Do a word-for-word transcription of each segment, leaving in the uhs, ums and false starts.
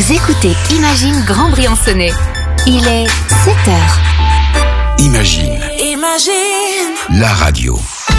Vous écoutez Imagine Grand Briançonnais. Il est sept heures. Imagine. Imagine. La radio.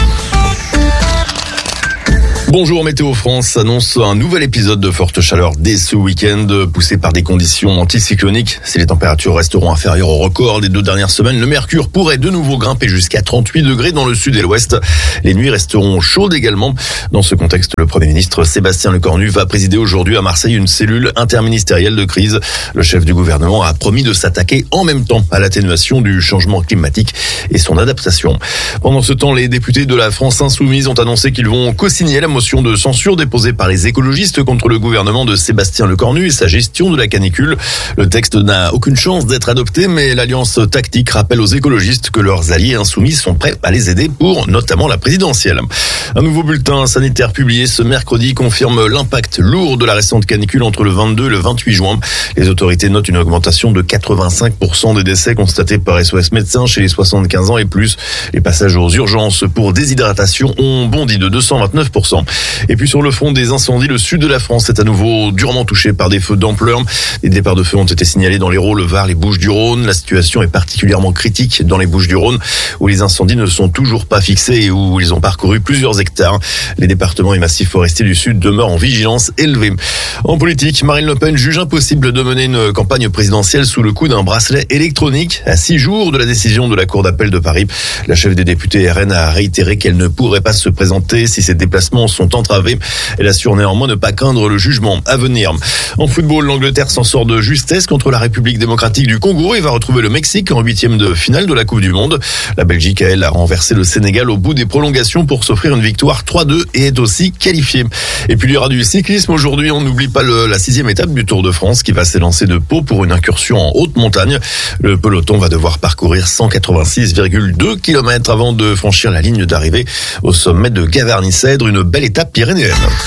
Bonjour, Météo France annonce un nouvel épisode de forte chaleur dès ce week-end, poussé par des conditions anticycloniques. Si les températures resteront inférieures au record des deux dernières semaines, le mercure pourrait de nouveau grimper jusqu'à trente-huit degrés dans le sud et l'ouest. Les nuits resteront chaudes également. Dans ce contexte, le Premier ministre Sébastien Lecornu va présider aujourd'hui à Marseille une cellule interministérielle de crise. Le chef du gouvernement a promis de s'attaquer en même temps à l'atténuation du changement climatique et son adaptation. Pendant ce temps, les députés de la France Insoumise ont annoncé qu'ils vont co-signer la motion de censure déposée par les écologistes contre le gouvernement de Sébastien Lecornu et sa gestion de la canicule. Le texte n'a aucune chance d'être adopté, mais l'Alliance Tactique rappelle aux écologistes que leurs alliés insoumis sont prêts à les aider pour notamment la présidentielle. Un nouveau bulletin sanitaire publié ce mercredi confirme l'impact lourd de la récente canicule entre le vingt-deux et le vingt-huit juin. Les autorités notent une augmentation de quatre-vingt-cinq pour cent des décès constatés par S O S Médecins chez les soixante-quinze ans et plus. Les passages aux urgences pour déshydratation ont bondi de deux cent vingt-neuf pour cent. Et puis sur le front des incendies, le sud de la France est à nouveau durement touché par des feux d'ampleur. Les départs de feux ont été signalés dans l'Hérault, le Var, les Bouches-du-Rhône. La situation est particulièrement critique dans les Bouches-du-Rhône, où les incendies ne sont toujours pas fixés et où ils ont parcouru plusieurs hectares. Les départements et massifs forestiers du sud demeurent en vigilance élevée. En politique, Marine Le Pen juge impossible de mener une campagne présidentielle sous le coup d'un bracelet électronique à six jours de la décision de la Cour d'appel de Paris. La chef des députés R N a réitéré qu'elle ne pourrait pas se présenter si ses déplacements sont entravés. Elle assure néanmoins ne pas craindre le jugement à venir. En football, l'Angleterre s'en sort de justesse contre la République démocratique du Congo et va retrouver le Mexique en huitième de finale de la Coupe du Monde. La Belgique, elle, a renversé le Sénégal au bout des prolongations pour s'offrir une victoire trois deux et est aussi qualifiée. Et puis il y aura du cyclisme aujourd'hui. On n'oublie pas le, la sixième étape du Tour de France qui va s'élancer de Pau pour une incursion en haute montagne. Le peloton va devoir parcourir cent quatre-vingt-six virgule deux kilomètres avant de franchir la ligne d'arrivée au sommet de Gavarnie-Cèdre, une belle étape pyrénéenne.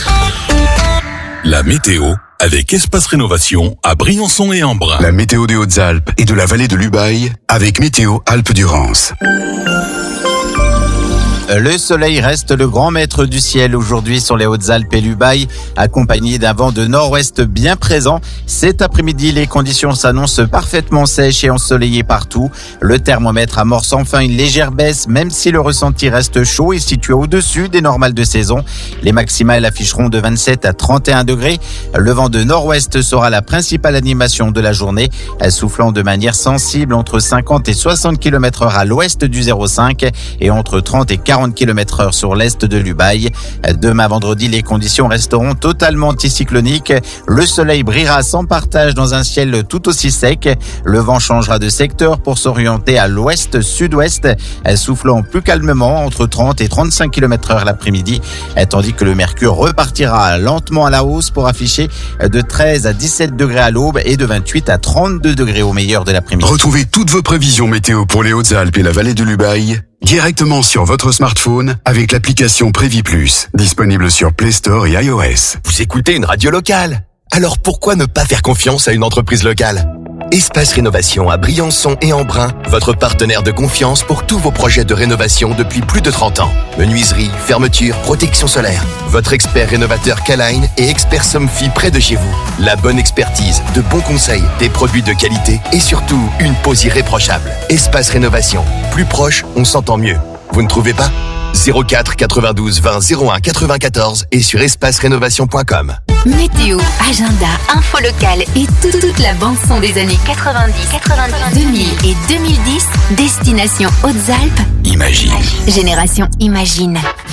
La météo avec Espace Rénovation à Briançon et Embrun. La météo des Hautes-Alpes et de la vallée de l'Ubaye avec Météo Alpes-Durance. Le soleil reste le grand maître du ciel aujourd'hui sur les Hautes-Alpes et l'Ubaye, accompagné d'un vent de nord-ouest bien présent. Cet après-midi, les conditions s'annoncent parfaitement sèches et ensoleillées partout. Le thermomètre amorce enfin une légère baisse, même si le ressenti reste chaud et situé au-dessus des normales de saison. Les maximales afficheront de vingt-sept à trente et un degrés. Le vent de nord-ouest sera la principale animation de la journée, soufflant de manière sensible entre cinquante et soixante kilomètres heure à l'ouest du zéro cinq et entre trente et quarante kilomètres heure sur l'est de l'Ubaye. Demain vendredi, les conditions resteront totalement anticycloniques. Le soleil brillera sans partage dans un ciel tout aussi sec. Le vent changera de secteur pour s'orienter à l'ouest-sud-ouest, soufflant plus calmement entre trente et trente-cinq kilomètres heure l'après-midi, tandis que le mercure repartira lentement à la hausse pour afficher de treize à dix-sept degrés à l'aube et de vingt-huit à trente-deux degrés au meilleur de l'après-midi. Retrouvez toutes vos prévisions météo pour les Hautes-Alpes et la vallée de l'Ubaye directement sur votre smartphone avec l'application Prévi Plus, disponible sur Play Store et iOS. Vous écoutez une radio locale, alors pourquoi ne pas faire confiance à une entreprise locale ? Espace Rénovation à Briançon et Embrun, votre partenaire de confiance pour tous vos projets de rénovation depuis plus de trente ans. Menuiserie, fermeture, protection solaire. Votre expert rénovateur K-Line et expert Somfy près de chez vous. La bonne expertise, de bons conseils, des produits de qualité et surtout une pose irréprochable. Espace Rénovation. Plus proche, on s'entend mieux. Vous ne trouvez pas ? zéro quatre quatre-vingt-douze vingt zéro un quatre-vingt-quatorze et sur espace rénovation point com. Météo, agenda, info locale et toute, toute la bande-son des années quatre-vingt-dix, quatre-vingt-dix, deux mille et deux mille dix, destination Hautes-Alpes. Imagine. Génération Imagine.